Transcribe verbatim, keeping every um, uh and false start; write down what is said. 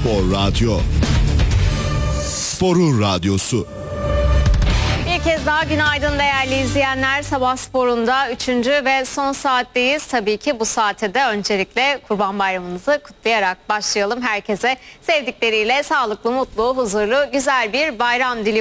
Spor Radyo. Sporun radyosu. Bir kez daha günaydın değerli izleyenler. Sabah Spor'unda üçüncü ve son saatteyiz. Tabii ki bu saate de öncelikle Kurban Bayramınızı kutlayarak başlayalım. Herkese sevdikleriyle sağlıklı, mutlu, huzurlu, güzel bir bayram diliyorum.